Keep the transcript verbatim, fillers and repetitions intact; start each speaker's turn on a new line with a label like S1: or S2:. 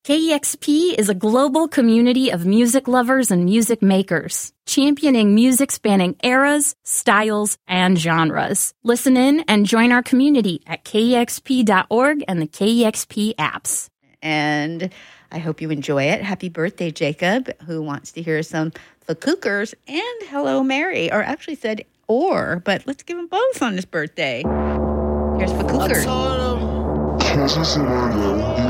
S1: K E X P is a global community of music lovers and music makers, championing music spanning eras, styles, and genres. Listen in and join our community at K E X P dot org and the K E X P apps.
S2: And I hope you enjoy it. Happy birthday, Jacob, who wants to hear some The Cookers and Hello, Mary, or actually said or, but let's give them both on his birthday. Here's The Cookers.